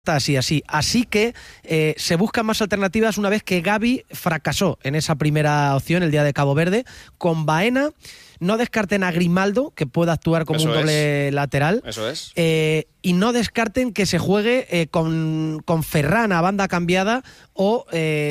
Así que se buscan más alternativas una vez que Gavi fracasó en esa primera opción el día de Cabo Verde. Con Baena no descarten a Grimaldo, que pueda actuar como un doble lateral. Eso es. Y no descarten que se juegue con Ferran a banda cambiada o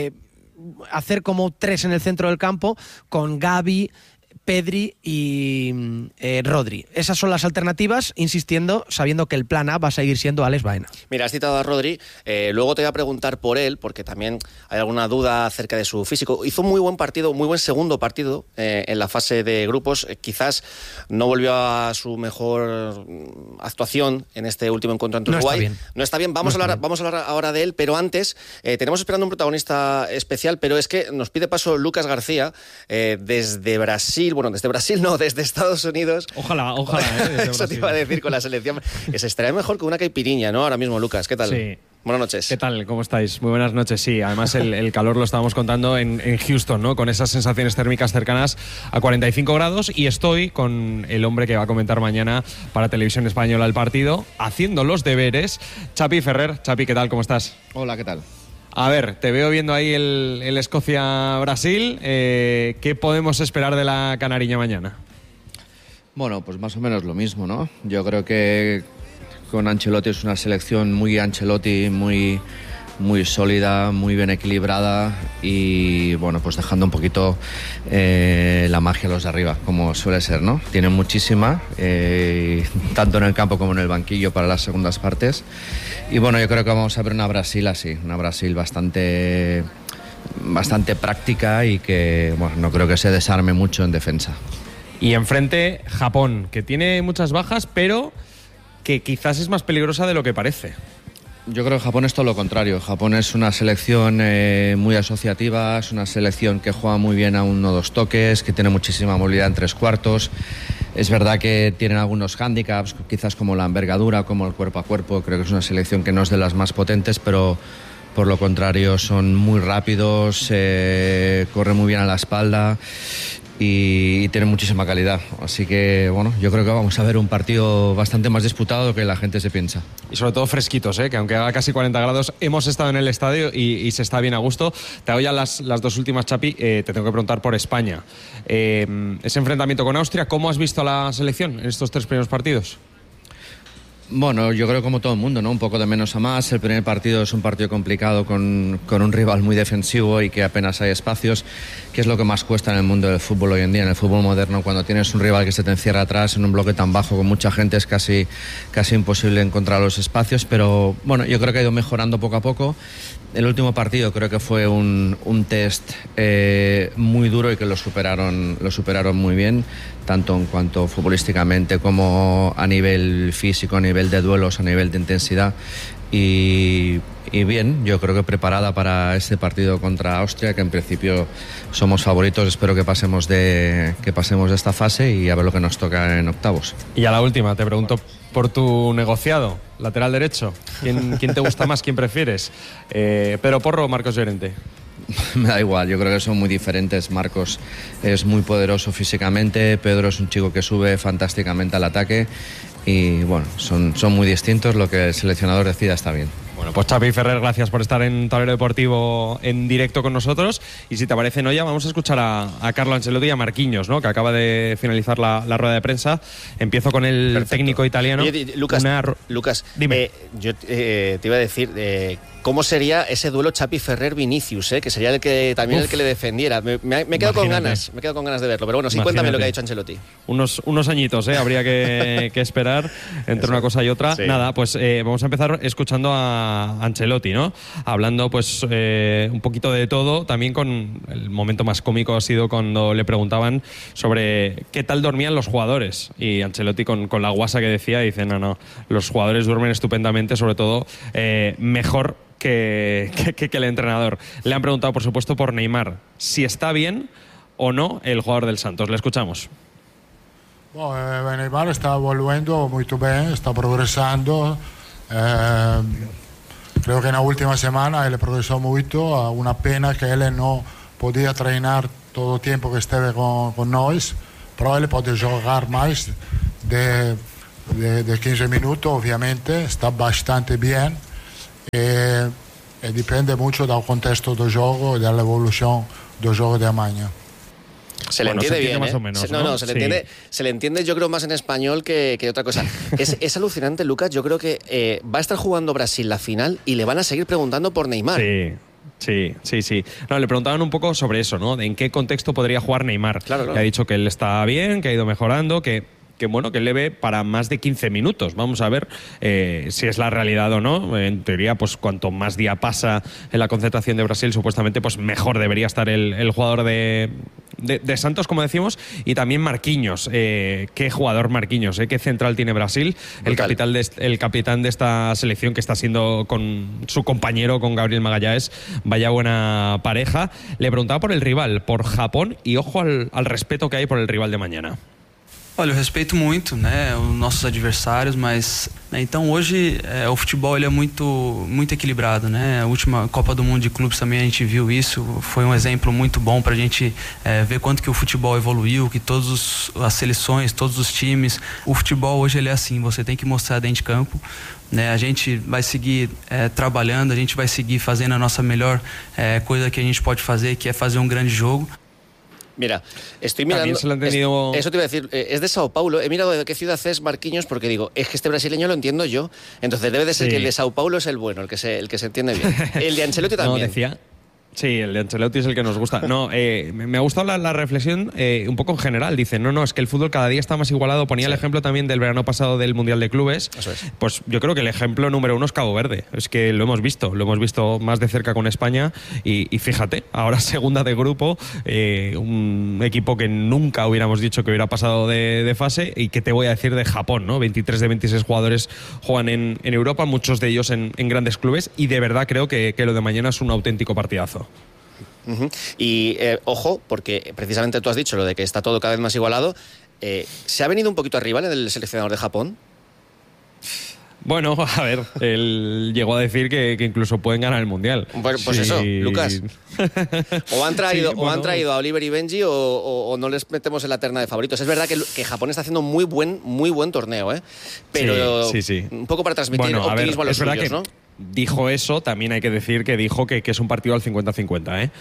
hacer como tres en el centro del campo con Gavi, Pedri y Rodri. Esas son las alternativas, insistiendo, sabiendo que el plan A va a seguir siendo Alex Baena. Mira, has citado a Rodri, luego te voy a preguntar por él, porque también hay alguna duda acerca de su físico. Hizo un muy buen partido, muy buen segundo partido en la fase de grupos. Quizás no volvió a su mejor actuación en este último encuentro ante Uruguay. No está bien. Vamos a hablar ahora de él, pero antes tenemos esperando un protagonista especial, pero es que nos pide paso Lucas García desde Brasil. Bueno, desde Estados Unidos. Ojalá. Eso te iba a decir con la selección. Se estaría mejor que una caipiriña, ¿no? Ahora mismo, Lucas, ¿qué tal? Sí. Buenas noches. ¿Qué tal? ¿Cómo estáis? Muy buenas noches, sí. Además, el calor lo estábamos contando en Houston, ¿no? Con esas sensaciones térmicas cercanas a 45 grados. Y estoy con el hombre que va a comentar mañana para Televisión Española el partido, haciendo los deberes. Chapi Ferrer. Chapi, ¿qué tal? ¿Cómo estás? Hola, ¿qué tal? A ver, te veo viendo ahí el Escocia-Brasil. ¿Qué podemos esperar de la canariña mañana? Bueno, pues más o menos lo mismo, ¿no? Yo creo que con Ancelotti es una selección muy Ancelotti, muy sólida, muy bien equilibrada y, bueno, pues dejando un poquito la magia a los de arriba, como suele ser, ¿no? Tienen muchísima, tanto en el campo como en el banquillo para las segundas partes. Y, bueno, yo creo que vamos a ver una Brasil así, una Brasil bastante práctica y que, bueno, no creo que se desarme mucho en defensa. Y enfrente, Japón, que tiene muchas bajas, pero que quizás es más peligrosa de lo que parece. Yo creo que Japón es todo lo contrario. Japón es una selección muy asociativa, es una selección que juega muy bien a 1-2 toques, que tiene muchísima movilidad en 3/4. Es verdad que tienen algunos hándicaps, quizás como la envergadura, como el cuerpo a cuerpo. Creo que es una selección que no es de las más potentes, pero por lo contrario son muy rápidos, corren muy bien a la espalda y tienen muchísima calidad. Así que, bueno, yo creo que vamos a ver un partido bastante más disputado de lo que la gente se piensa. Y sobre todo fresquitos, que aunque haga casi 40 grados, hemos estado en el estadio y se está bien a gusto. Te hago ya las dos últimas, Chapi. Te tengo que preguntar por España. Ese enfrentamiento con Austria, ¿cómo has visto a la selección en estos 3 primeros partidos? Bueno, yo creo como todo el mundo, ¿no? Un poco de menos a más. El primer partido es un partido complicado con un rival muy defensivo y que apenas hay espacios, que es lo que más cuesta en el mundo del fútbol hoy en día, en el fútbol moderno. Cuando tienes un rival que se te encierra atrás en un bloque tan bajo con mucha gente es casi imposible encontrar los espacios, pero bueno, yo creo que ha ido mejorando poco a poco. El último partido creo que fue un test muy duro y que lo superaron muy bien, tanto en cuanto futbolísticamente como a nivel físico, a nivel de duelos, a nivel de intensidad. Y bien, yo creo que preparada para este partido contra Austria, que en principio somos favoritos. Espero que pasemos de esta fase y a ver lo que nos toca en octavos. Y a la última, te pregunto por tu negociado, lateral derecho. ¿Quién te gusta más? ¿Quién prefieres? ¿Pedro Porro o Marcos Llorente? Me da igual, yo creo que son muy diferentes. Marcos es muy poderoso físicamente, Pedro es un chico que sube fantásticamente al ataque y, bueno, son muy distintos. Lo que el seleccionador decida está bien. Bueno, pues Chapi Ferrer, gracias por estar en Tablero Deportivo en directo con nosotros. Y si te parece, Noya, vamos a escuchar a Carlo Ancelotti y a Marquinhos, ¿no? Que acaba de finalizar la rueda de prensa. Empiezo con el Perfecto. Técnico italiano. Oye, Lucas, dime. Yo te iba a decir, ¿cómo sería ese duelo Chapi Ferrer-Vinicius? Que sería el que le defendiera. Me quedo con ganas de verlo. Pero bueno, sí, cuéntame lo que ha dicho Ancelotti. Unos añitos, habría que esperar entre una cosa y otra. Sí. Nada, pues vamos a empezar escuchando a Ancelotti, ¿no? Hablando pues un poquito de todo. También con el momento más cómico ha sido cuando le preguntaban sobre qué tal dormían los jugadores. Y Ancelotti con la guasa que decía, dice, no, los jugadores duermen estupendamente, sobre todo mejor que el entrenador. Le han preguntado, por supuesto, por Neymar, si está bien o no el jugador del Santos. Le escuchamos. Bueno, Neymar está volviendo muy bien, está progresando. Creo que en la última semana él progresó mucho. Una pena que él no podía entrenar todo el tiempo que estuve con nosotros, pero él puede jugar más de 15 minutos, obviamente. Está bastante bien. e dipende mucho del contexto del juego y de la evolución del juego de mañana. Se le entiende bien, más o menos, No, se le entiende yo creo más en español que otra cosa. Es alucinante, Lucas, yo creo que va a estar jugando Brasil la final y le van a seguir preguntando por Neymar. Sí. No, le preguntaban un poco sobre eso, ¿no? De en qué contexto podría jugar Neymar. Claro. Que ha dicho que él está bien, que ha ido mejorando, que bueno, que él le ve para más de 15 minutos. Vamos a ver si es la realidad o no. En teoría, pues cuanto más día pasa en la concentración de Brasil, supuestamente, pues mejor debería estar el jugador de Santos, como decimos, y también Marquinhos. Qué jugador Marquinhos, qué central tiene Brasil. El capitán de esta selección, que está siendo con su compañero, con Gabriel Magalhães. Vaya buena pareja. Le preguntaba por el rival, por Japón, y ojo al respeto que hay por el rival de mañana. Olha, eu respeito muito, né, os nossos adversários, mas então hoje o futebol ele é muito equilibrado, né? A última Copa do Mundo de Clubes também a gente viu isso, foi um exemplo muito bom para a gente ver quanto que o futebol evoluiu, que todas as seleções, todos os times, o futebol hoje ele é assim, você tem que mostrar dentro de campo. A gente vai seguir trabalhando, a gente vai seguir fazendo a nossa melhor coisa que a gente pode fazer, que é fazer um grande jogo. Mira, estoy mirando. Se lo han tenido... Eso te iba a decir, es de Sao Paulo. He mirado de qué ciudad es Marquinhos porque digo, es que este brasileño lo entiendo yo. Entonces debe de ser que el de Sao Paulo es el bueno, el que se entiende bien. El de Ancelotti también. No, decía. Sí, el de Ancelotti es el que nos gusta. No, me ha gustado la reflexión un poco en general. Dice, no, es que el fútbol cada día está más igualado. Ponía el ejemplo también del verano pasado del Mundial de Clubes. Eso es. Pues yo creo que el ejemplo número uno es Cabo Verde. Es que lo hemos visto más de cerca con España. Y fíjate, ahora segunda de grupo, un equipo que nunca hubiéramos dicho que hubiera pasado de fase. Y que te voy a decir de Japón, ¿no? 23 de 26 jugadores juegan en Europa, muchos de ellos en grandes clubes. Y de verdad creo que lo de mañana es un auténtico partidazo. Y ojo, porque precisamente tú has dicho lo de que está todo cada vez más igualado. ¿Se ha venido un poquito arriba el seleccionador de Japón? Bueno, a ver, él llegó a decir que incluso pueden ganar el Mundial. Pues sí. Eso, Lucas. O han traído, sí, bueno, han traído a Oliver y Benji o no les metemos en la terna de favoritos. Es verdad que Japón está haciendo muy buen torneo, pero sí. Un poco para transmitir optimismo a los suyos, ¿no? Dijo eso, también hay que decir que dijo que es un partido al 50-50,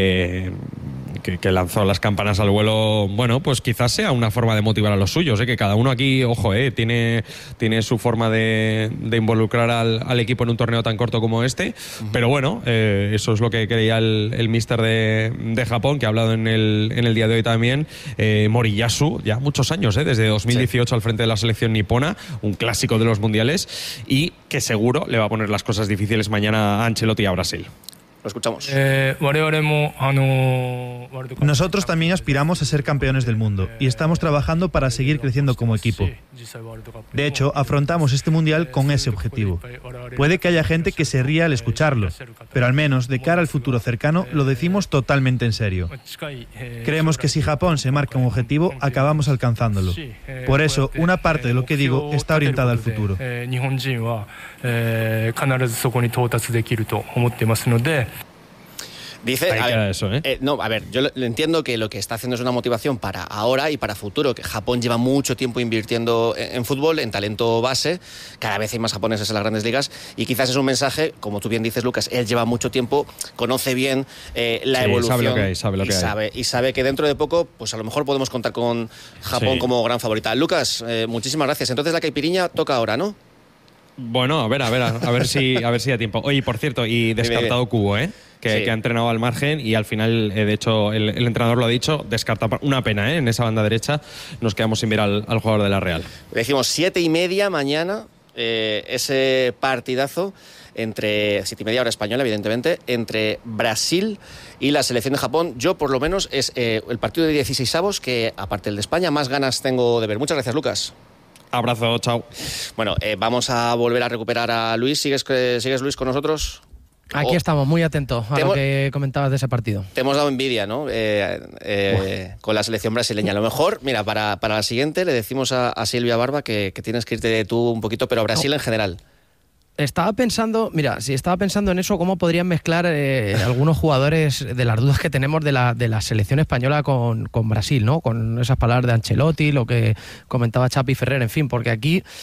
que lanzó las campanas al vuelo. Bueno, pues quizás sea una forma de motivar a los suyos, que cada uno aquí, ojo, tiene su forma de involucrar al equipo en un torneo tan corto como este. Pero bueno, eso es lo que creía el míster de Japón, que ha hablado en el día de hoy también. Moriyasu, ya muchos años, desde 2018 al frente de la selección nipona, un clásico de los mundiales, y que seguro le va a poner las cosas difíciles mañana a Ancelotti y a Brasil. Lo escuchamos. Nosotros también aspiramos a ser campeones del mundo y estamos trabajando para seguir creciendo como equipo. De hecho, afrontamos este mundial con ese objetivo. Puede que haya gente que se ría al escucharlo, pero al menos de cara al futuro cercano lo decimos totalmente en serio. Creemos que si Japón se marca un objetivo, acabamos alcanzándolo. Por eso, una parte de lo que digo está orientada al futuro. Dice, a ver, yo le entiendo que lo que está haciendo es una motivación para ahora y para futuro, que Japón lleva mucho tiempo invirtiendo en fútbol, en talento base, cada vez hay más japoneses en las grandes ligas, y quizás es un mensaje, como tú bien dices, Lucas, él lleva mucho tiempo, conoce bien la evolución, sabe lo que hay. Y sabe que dentro de poco, pues a lo mejor podemos contar con Japón como gran favorita. Lucas, muchísimas gracias. Entonces la caipiriña toca ahora, ¿no? Bueno, a ver si hay tiempo. Oye, por cierto, y descartado Kubo, que ha entrenado al margen, y al final, de hecho, el entrenador lo ha dicho, descarta una pena, en esa banda derecha. Nos quedamos sin ver al jugador de la Real. Decimos 7:30 mañana, ese partidazo entre 7:30 hora española, evidentemente, entre Brasil y la selección de Japón. Yo, por lo menos, es el partido de 16avos que, aparte del de España, más ganas tengo de ver. Muchas gracias, Lucas. Abrazo, chao. Bueno, vamos a volver a recuperar a Luis. ¿Sigues Luis con nosotros? Aquí estamos, muy atentos a lo que comentabas de ese partido. Te hemos dado envidia, ¿no? Con la selección brasileña. A lo mejor, mira, para la siguiente le decimos a Silvia Barba que tienes que irte tú un poquito, pero a Brasil en general. Estaba pensando en eso, cómo podrían mezclar algunos jugadores de las dudas que tenemos de la selección española con Brasil, ¿no? Con esas palabras de Ancelotti, lo que comentaba Xavi Ferrer, en fin, porque aquí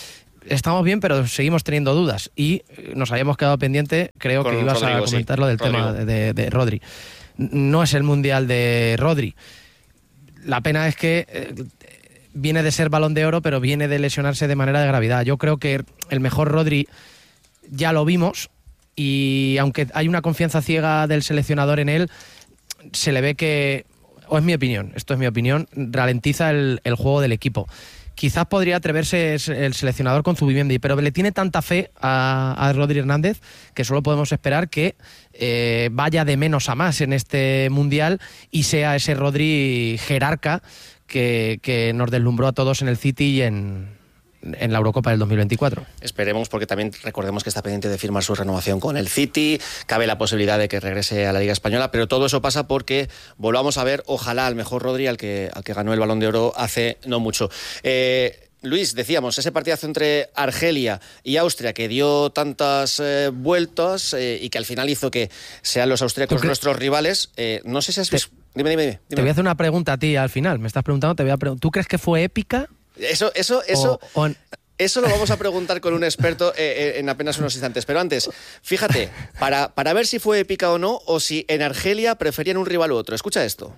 estamos bien, pero seguimos teniendo dudas. Y nos habíamos quedado pendiente, creo que ibas a comentar lo del tema de Rodri. No es el Mundial de Rodri. La pena es que viene de ser Balón de Oro, pero viene de lesionarse de manera de gravedad. Yo creo que el mejor Rodri ya lo vimos, y aunque hay una confianza ciega del seleccionador en él, se le ve que, o es mi opinión, esto es mi opinión, ralentiza el juego del equipo. Quizás podría atreverse el seleccionador con Zubimendi, pero le tiene tanta fe a Rodri Hernández que solo podemos esperar que vaya de menos a más en este Mundial y sea ese Rodri jerarca que nos deslumbró a todos en el City y en la Eurocopa del 2024. Esperemos, porque también recordemos que está pendiente de firmar su renovación con el City, cabe la posibilidad de que regrese a la Liga Española, pero todo eso pasa porque volvamos a ver, ojalá, al mejor Rodri, al que ganó el Balón de Oro hace no mucho. Luis, decíamos, ese partidazo entre Argelia y Austria que dio tantas vueltas y que al final hizo que sean los austríacos nuestros rivales, no sé si has visto... Dime. Te voy a hacer una pregunta a ti al final, me estás preguntando, ¿tú crees que fue épica? Eso lo vamos a preguntar con un experto en apenas unos instantes. Pero antes, fíjate, para ver si fue épica o no, o si en Argelia preferían un rival u otro. Escucha esto.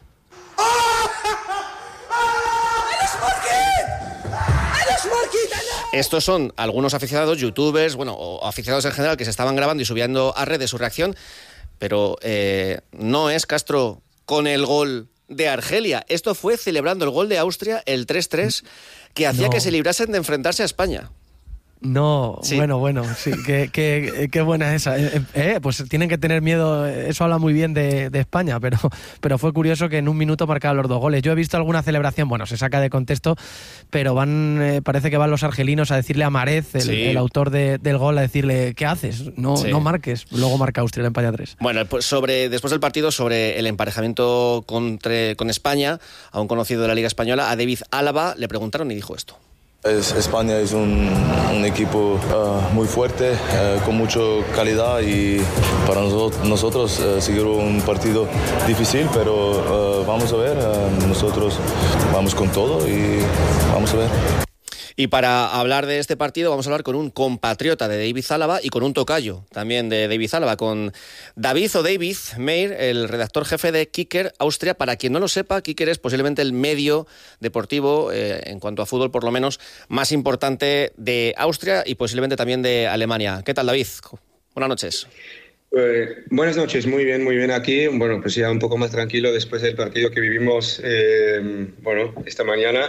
Estos son algunos aficionados, youtubers, o aficionados en general, que se estaban grabando y subiendo a redes su reacción, pero no es, Castro, con el gol de Argelia. Esto fue celebrando el gol de Austria, el 3-3, que hacía que se librasen de enfrentarse a España. No, sí. Bueno, sí, qué buena esa. Pues tienen que tener miedo, eso habla muy bien de España, pero fue curioso que en un minuto marcaban los dos goles. Yo he visto alguna celebración, se saca de contexto, pero parece que van los argelinos a decirle a Marez, el autor del gol, a decirle, ¿qué haces? No marques. Luego marca Austria el empate a 3. Bueno, pues después del partido, sobre el emparejamiento con España, a un conocido de la Liga Española, a David Álava, le preguntaron y dijo esto. España es un equipo muy fuerte, con mucha calidad, y para nosotros seguro un partido difícil, pero vamos a ver, nosotros vamos con todo y vamos a ver. Y para hablar de este partido vamos a hablar con un compatriota de David Álava y con un tocayo también de David Álava, con David Meir, el redactor jefe de Kicker Austria. Para quien no lo sepa, Kicker es posiblemente el medio deportivo, en cuanto a fútbol por lo menos, más importante de Austria y posiblemente también de Alemania. ¿Qué tal, David? Buenas noches. Buenas noches, muy bien aquí. Bueno, pues ya un poco más tranquilo después del partido que vivimos esta mañana.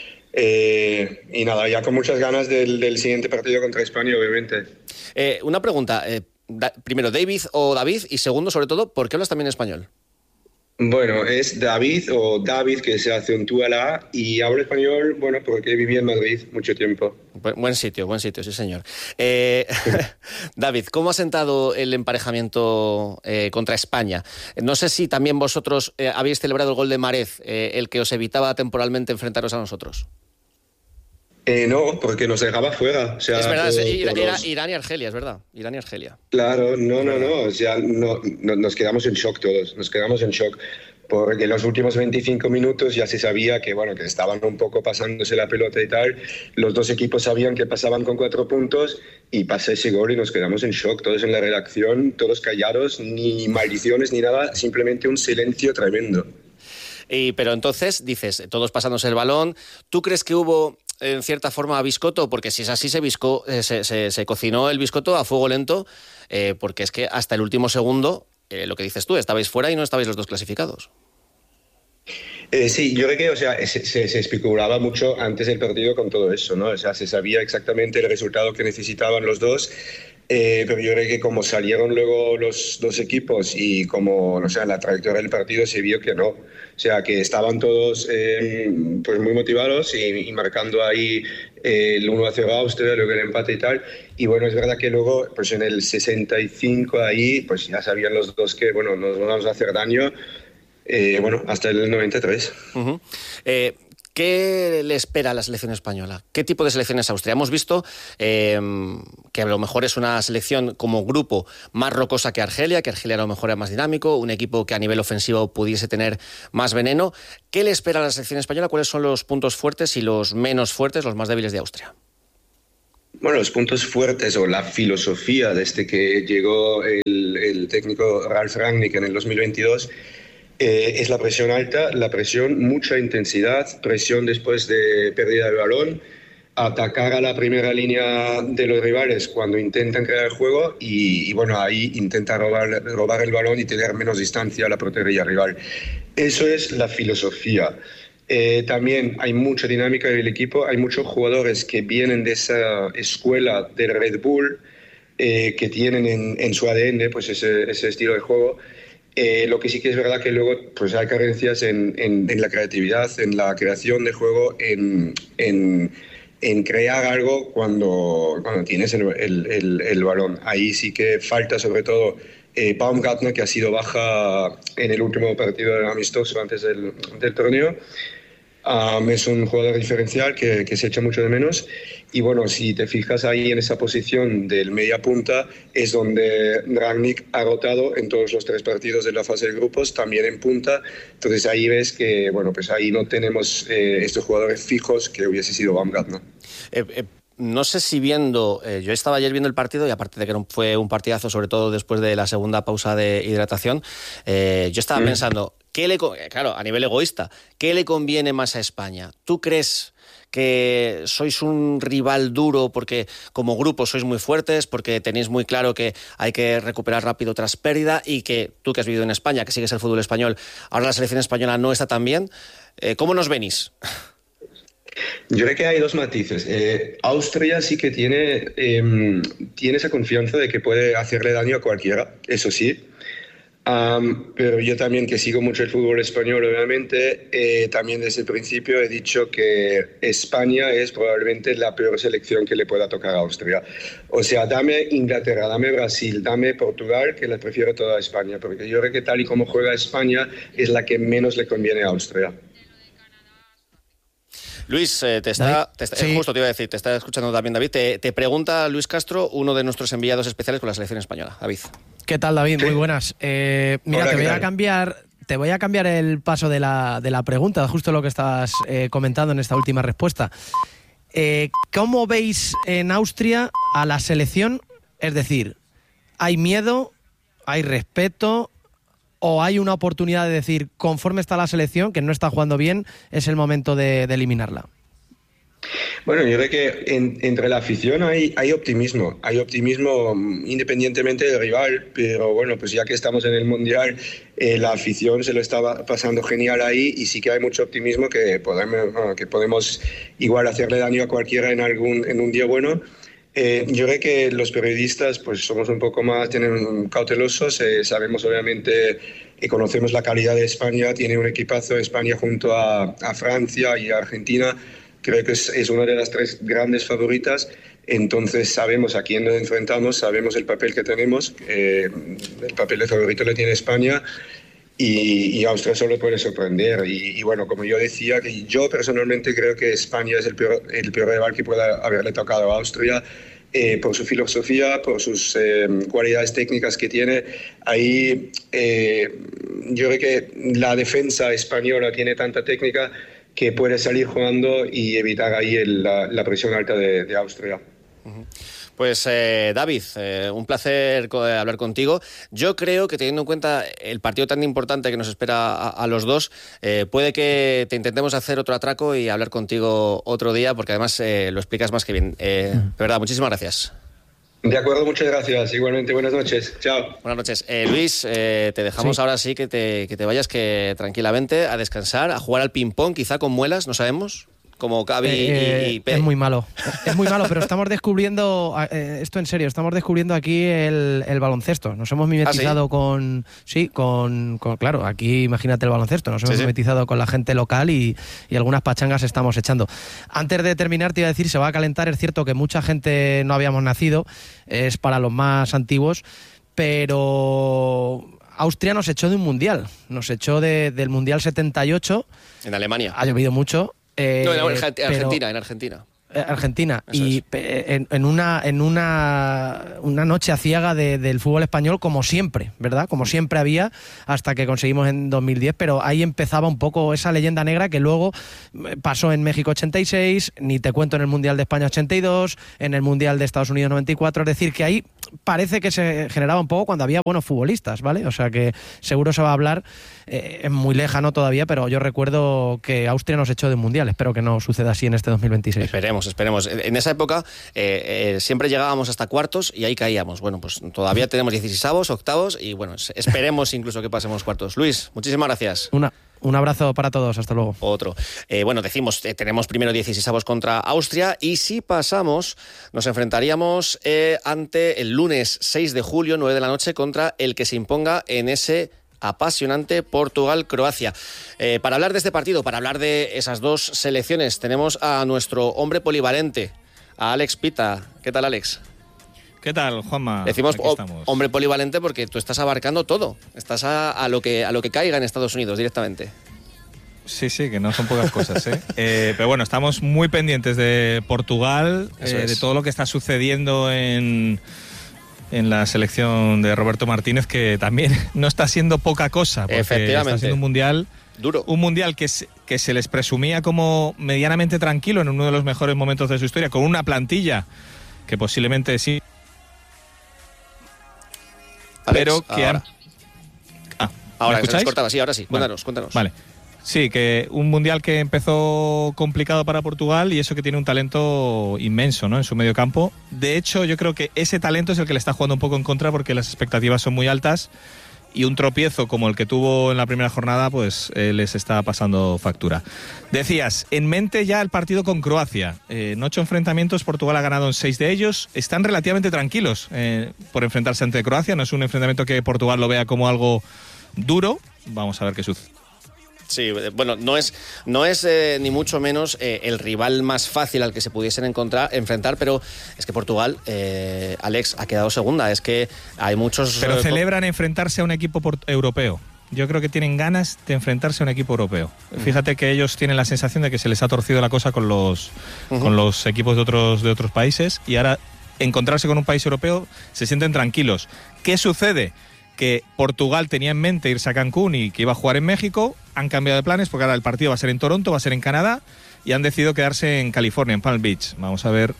Y nada, ya con muchas ganas del siguiente partido contra España, obviamente. Una pregunta, primero, David o David, y segundo, sobre todo, ¿por qué hablas también español? Bueno, es David o David, que se acentúa la A, y hablo español, porque viví en Madrid mucho tiempo. Buen sitio, sí señor. David, ¿cómo ha sentado el emparejamiento contra España? No sé si también vosotros habéis celebrado el gol de Marez, el que os evitaba temporalmente enfrentaros a nosotros. No, porque nos dejaba fuera. O sea, es verdad, era Irán y Argelia, es verdad. Irán y Argelia. Claro, no. O sea, nos quedamos en shock todos. Nos quedamos en shock. Porque en los últimos 25 minutos ya se sabía que estaban un poco pasándose la pelota y tal. Los dos equipos sabían que pasaban con 4 puntos y pasa ese gol y nos quedamos en shock. Todos en la redacción, todos callados, ni maldiciones ni nada, simplemente un silencio tremendo. Pero entonces, dices, todos pasándose el balón. ¿Tú crees que hubo, en cierta forma, biscoto? Porque si es así, se cocinó el biscoto a fuego lento, porque es que hasta el último segundo, lo que dices tú, estabais fuera y no estabais los dos clasificados. Sí, yo creo que se especulaba mucho antes del partido con todo eso, ¿no? O sea, se sabía exactamente el resultado que necesitaban los dos, pero yo creo que como salieron luego los dos equipos y como, la trayectoria del partido se vio que no. O sea, que estaban todos pues muy motivados y marcando ahí el 1-0 a Austria, luego el empate y tal. Y bueno, es verdad que luego, pues en el 65 ahí, pues ya sabían los dos que, nos vamos a hacer daño. Hasta el 93. Uh-huh. ¿Qué le espera a la selección española? ¿Qué tipo de selección es Austria? Hemos visto que a lo mejor es una selección como grupo más rocosa que Argelia a lo mejor era más dinámico, un equipo que a nivel ofensivo pudiese tener más veneno. ¿Qué le espera a la selección española? ¿Cuáles son los puntos fuertes y los menos fuertes, los más débiles de Austria? Bueno, los puntos fuertes o la filosofía desde que llegó el técnico Ralf Rangnick en el 2022 es la presión alta, la presión, mucha intensidad, presión después de pérdida de balón, atacar a la primera línea de los rivales cuando intentan crear el juego y bueno, ahí intenta robar el balón y tener menos distancia a la portería rival. Eso es la filosofía. También hay mucha dinámica en el equipo, hay muchos jugadores que vienen de esa escuela del Red Bull, que tienen en su ADN pues ese estilo de juego. Lo que sí que es verdad que luego pues hay carencias en la creatividad, en la creación de juego, en crear algo cuando tienes el balón. Ahí sí que falta sobre todo Baumgartner, que ha sido baja en el último partido del amistoso antes del torneo. Es un jugador diferencial que se echa mucho de menos y bueno, si te fijas ahí en esa posición del media punta es donde Rangnick ha rotado en todos los 3 partidos de la fase de grupos, también en punta, entonces ahí ves que bueno, pues ahí no tenemos estos jugadores fijos que hubiese sido Baumgartner. No sé si viendo, yo estaba ayer viendo el partido y aparte de que fue un partidazo, sobre todo después de la segunda pausa de hidratación, yo estaba pensando, claro, a nivel egoísta, ¿qué le conviene más a España? ¿Tú crees que sois un rival duro porque como grupo sois muy fuertes, porque tenéis muy claro que hay que recuperar rápido tras pérdida y que tú que has vivido en España, que sigues el fútbol español, ahora la selección española no está tan bien? ¿Cómo nos venís? Yo creo que hay 2 matices. Austria sí que tiene esa confianza de que puede hacerle daño a cualquiera, eso sí. Pero yo también, que sigo mucho el fútbol español, obviamente, también desde el principio he dicho que España es probablemente la peor selección que le pueda tocar a Austria. O sea, dame Inglaterra, dame Brasil, dame Portugal, que la prefiero toda a España, porque yo creo que tal y como juega España es la que menos le conviene a Austria. Luis, justo te iba a decir, te está escuchando también David. Te pregunta Luis Castro, uno de nuestros enviados especiales con la selección española. David. ¿Qué tal, David? Muy buenas. Mira, hola, te voy a cambiar el paso de la pregunta, justo lo que estabas comentando en esta última respuesta. ¿Cómo veis en Austria a la selección? Es decir, ¿hay miedo? ¿Hay respeto? ¿O hay una oportunidad de decir, conforme está la selección, que no está jugando bien, es el momento de eliminarla? Bueno, yo creo que entre la afición hay optimismo. Hay optimismo independientemente del rival, pero bueno, pues ya que estamos en el Mundial, la afición se lo está pasando genial ahí y sí que hay mucho optimismo que podemos igual hacerle daño a cualquiera en un día bueno. Yo creo que los periodistas pues somos un poco más cautelosos, sabemos obviamente y conocemos la calidad de España, tiene un equipazo España junto a Francia y a Argentina, creo que es una de las 3 grandes favoritas, entonces sabemos a quién nos enfrentamos, sabemos el papel que tenemos, el papel de favorito le tiene España y Austria solo puede sorprender y bueno, como yo decía, que yo personalmente creo que España es el peor rival que pueda haberle tocado a Austria, por su filosofía, por sus cualidades técnicas que tiene. Ahí yo creo que la defensa española tiene tanta técnica que puede salir jugando y evitar ahí la presión alta de Austria. Pues David, un placer hablar contigo. Yo creo que teniendo en cuenta el partido tan importante que nos espera a los dos, puede que te intentemos hacer otro atraco y hablar contigo otro día, porque además lo explicas más que bien. De verdad, muchísimas gracias. De acuerdo, muchas gracias. Igualmente, buenas noches. Chao. Buenas noches. Luis, te dejamos ahora sí que te vayas tranquilamente a descansar, a jugar al ping-pong, quizá con muelas, no sabemos. Como Gaby y Pedri. Es muy malo, pero estamos descubriendo, esto en serio, estamos descubriendo aquí el baloncesto. Nos hemos mimetizado con claro, aquí imagínate el baloncesto, nos hemos mimetizado con la gente local y algunas pachangas estamos echando. Antes de terminar te iba a decir, se va a calentar, es cierto que mucha gente no habíamos nacido, es para los más antiguos, pero Austria nos echó de un mundial, nos echó del mundial 78. En Alemania. Ha llovido mucho. No, en Argentina. Argentina. Eso Y en una noche aciaga del fútbol español, como siempre, ¿verdad? Como siempre había, hasta que conseguimos en 2010, pero ahí empezaba un poco esa leyenda negra que luego pasó en México 86, ni te cuento en el Mundial de España 82, en el Mundial de Estados Unidos 94, es decir, que ahí parece que se generaba un poco cuando había buenos futbolistas, ¿vale? O sea que seguro se va a hablar, es muy lejano todavía, pero yo recuerdo que Austria nos echó de un Mundial, espero que no suceda así en este 2026. Esperemos. En esa época siempre llegábamos hasta cuartos y ahí caíamos. Bueno, pues todavía tenemos 16avos, octavos y bueno, esperemos incluso que pasemos cuartos. Luis, muchísimas gracias. Un abrazo para todos, hasta luego. Otro. Bueno, decimos, tenemos primero 16avos contra Austria y si pasamos nos enfrentaríamos ante el lunes 6 de julio, 9 de la noche, contra el que se imponga en ese apasionante Portugal-Croacia. Para hablar de este partido, para hablar de esas dos selecciones, tenemos a nuestro hombre polivalente, a Alex Pita. ¿Qué tal, Alex? ¿Qué tal, Juanma? Decimos hombre polivalente porque tú estás abarcando todo. Estás a lo que caiga en Estados Unidos directamente. Sí, que no son pocas cosas, pero bueno, estamos muy pendientes de Portugal, de todo lo que está sucediendo en la selección de Roberto Martínez, que también no está siendo poca cosa, porque está siendo un mundial duro. Un mundial que se les presumía como medianamente tranquilo en uno de los mejores momentos de su historia, con una plantilla que posiblemente sí. Alex, pero que ahora se nos cortaba, sí, ahora sí. Cuéntanos. Vale. Sí, que un mundial que empezó complicado para Portugal y eso que tiene un talento inmenso, ¿no?, en su medio campo. De hecho, yo creo que ese talento es el que le está jugando un poco en contra porque las expectativas son muy altas y un tropiezo como el que tuvo en la primera jornada pues les está pasando factura. Decías, en mente ya el partido con Croacia. En 8 enfrentamientos Portugal ha ganado en 6 de ellos. Están relativamente tranquilos por enfrentarse ante Croacia. No es un enfrentamiento que Portugal lo vea como algo duro. Vamos a ver qué sucede. Sí, bueno, no es ni mucho menos el rival más fácil al que se pudiesen enfrentar, pero es que Portugal, Alex, ha quedado segunda. Es que hay muchos... Pero celebran enfrentarse a un equipo europeo. Yo creo que tienen ganas de enfrentarse a un equipo europeo. Fíjate que ellos tienen la sensación de que se les ha torcido la cosa con los equipos de otros países y ahora encontrarse con un país europeo se sienten tranquilos. ¿Qué sucede? Que Portugal tenía en mente irse a Cancún y que iba a jugar en México, han cambiado de planes porque ahora el partido va a ser en Toronto, va a ser en Canadá y han decidido quedarse en California, en Palm Beach. Vamos a ver.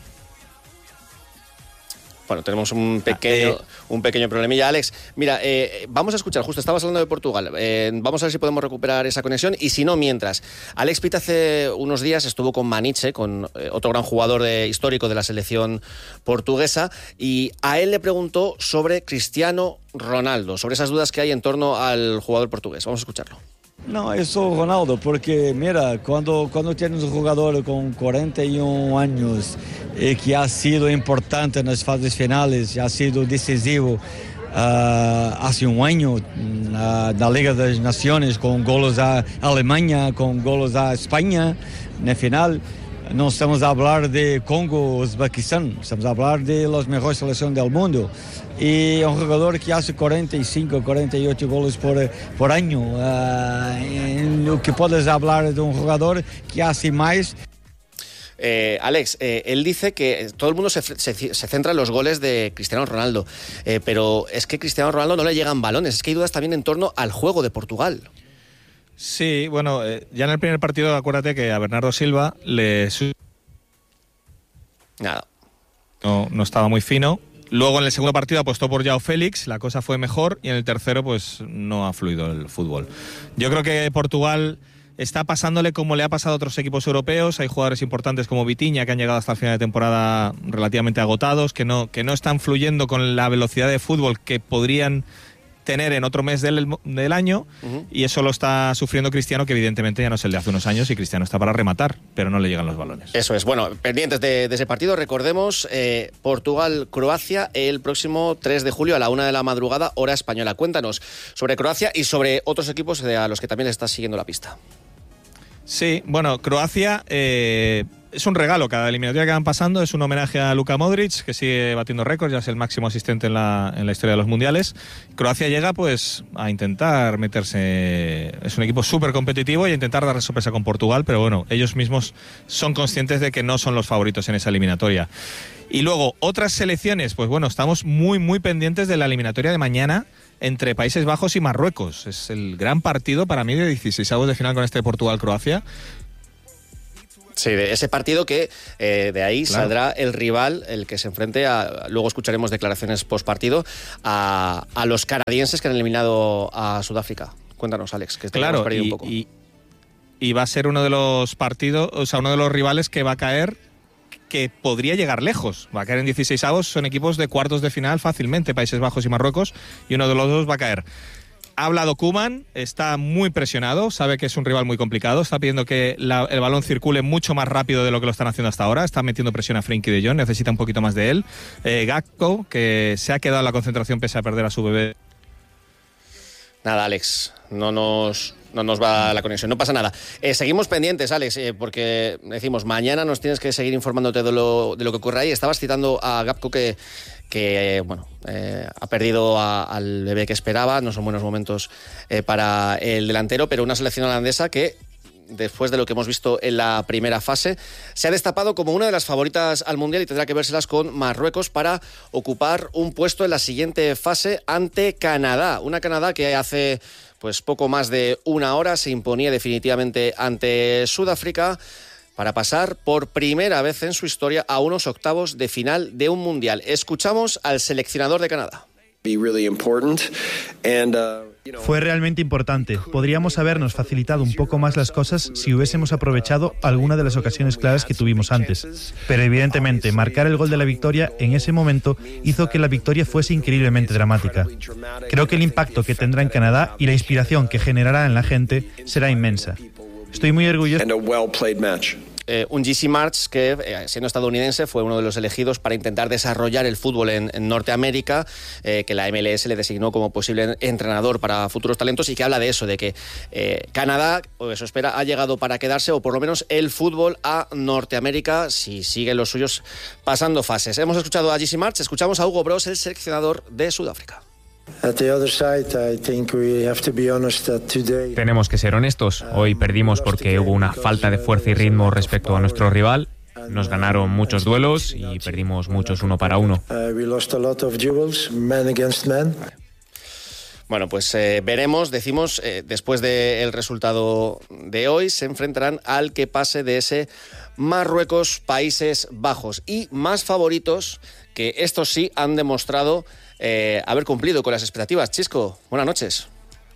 Bueno, tenemos un pequeño problemilla. Alex, mira, vamos a escuchar, justo estabas hablando de Portugal, vamos a ver si podemos recuperar esa conexión y si no, mientras. Alex Pita hace unos días estuvo con Maniche, con otro gran jugador histórico de la selección portuguesa, y a él le preguntó sobre Cristiano Ronaldo, sobre esas dudas que hay en torno al jugador portugués. Vamos a escucharlo. No, eso Ronaldo, porque mira, cuando tienes un jugador con 41 años que ha sido importante en las fases finales, ha sido decisivo hace un año na Liga das Naciones, con goles a Alemanha, con goles a España, na final. No estamos a hablar de Congo, Uzbequistán, estamos a hablar de las mejores selecciones del mundo. Y un jugador que hace 45, 48 goles por año. Lo que puedes hablar de un jugador que hace más. Alex, él dice que todo el mundo se centra en los goles de Cristiano Ronaldo, pero es que a Cristiano Ronaldo no le llegan balones, es que hay dudas también en torno al juego de Portugal. Sí, bueno, ya en el primer partido acuérdate que a Bernardo Silva nada. No estaba muy fino. Luego en el segundo partido apostó por João Félix, la cosa fue mejor, y en el tercero pues no ha fluido el fútbol. Yo creo que Portugal está pasándole como le ha pasado a otros equipos europeos. Hay jugadores importantes como Vitinha que han llegado hasta el final de temporada relativamente agotados, que no están fluyendo con la velocidad de fútbol que podrían tener en otro mes del año, y eso lo está sufriendo Cristiano, que evidentemente ya no es el de hace unos años y Cristiano está para rematar, pero no le llegan los balones. Eso es. Bueno, pendientes de ese partido, recordemos, Portugal-Croacia el próximo 3 de julio a la 1 de la madrugada, hora española. Cuéntanos sobre Croacia y sobre otros equipos a los que también le estás siguiendo la pista. Sí, bueno, Croacia es un regalo, cada eliminatoria que van pasando es un homenaje a Luka Modric, que sigue batiendo récords, ya es el máximo asistente en la historia de los mundiales. Croacia llega pues a intentar meterse, es un equipo súper competitivo y a intentar dar sorpresa con Portugal, pero bueno, ellos mismos son conscientes de que no son los favoritos en esa eliminatoria. Y luego, otras selecciones, pues bueno, estamos muy pendientes de la eliminatoria de mañana entre Países Bajos y Marruecos. Es el gran partido para mí de 16avos de final con este Portugal-Croacia. Sí, de ese partido que de ahí saldrá el rival, el que se enfrente a, luego escucharemos declaraciones post partido, a los canadienses que han eliminado a Sudáfrica. Cuéntanos, Alex, que hemos perdido un poco. Y va a ser uno de los partidos, o sea, uno de los rivales que va a caer, que podría llegar lejos. Va a caer en 16avos, son equipos de cuartos de final fácilmente, Países Bajos y Marruecos, y uno de los dos va a caer. Ha hablado Koeman, está muy presionado, sabe que es un rival muy complicado, está pidiendo que el balón circule mucho más rápido de lo que lo están haciendo hasta ahora, está metiendo presión a Frenkie de Jong, necesita un poquito más de él. Gakpo, que se ha quedado en la concentración pese a perder a su bebé. Nada, Alex, no nos va la conexión, no pasa nada. Seguimos pendientes, Alex, porque decimos, mañana nos tienes que seguir informándote de lo que ocurre ahí. Estabas citando a Gakpo que ha perdido al bebé que esperaba, no son buenos momentos para el delantero, pero una selección holandesa que, después de lo que hemos visto en la primera fase, se ha destapado como una de las favoritas al Mundial y tendrá que vérselas con Marruecos para ocupar un puesto en la siguiente fase ante Canadá. Una Canadá que hace pues poco más de una hora se imponía definitivamente ante Sudáfrica para pasar por primera vez en su historia a unos octavos de final de un Mundial. Escuchamos al seleccionador de Canadá. Fue realmente importante. Podríamos habernos facilitado un poco más las cosas si hubiésemos aprovechado alguna de las ocasiones claras que tuvimos antes. Pero evidentemente, marcar el gol de la victoria en ese momento hizo que la victoria fuese increíblemente dramática. Creo que el impacto que tendrá en Canadá y la inspiración que generará en la gente será inmensa. Estoy muy orgulloso. Un Jesse Marsch que, siendo estadounidense, fue uno de los elegidos para intentar desarrollar el fútbol en Norteamérica, que la MLS le designó como posible entrenador para futuros talentos, y que habla de eso, de que Canadá, o eso espera, ha llegado para quedarse, o por lo menos el fútbol a Norteamérica, si siguen los suyos pasando fases. Hemos escuchado a Jesse Marsch, escuchamos a Hugo Broos, el seleccionador de Sudáfrica. Tenemos que ser honestos. Hoy perdimos porque hubo una falta de fuerza y ritmo respecto a nuestro rival. Nos ganaron muchos duelos y perdimos muchos 1 para 1. Bueno, pues veremos, decimos, después del resultado de hoy, se enfrentarán al que pase de ese Marruecos-Países Bajos. Y más favoritos, que estos sí han demostrado haber cumplido con las expectativas. Chisco, buenas noches.